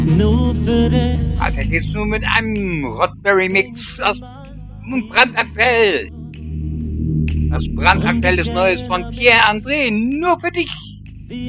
Nur für dich. Alter, geht's nur mit einem Rodberry-Mix aus Brandaktuell. Das brandaktuelles Neues von Pierre André, nur für dich.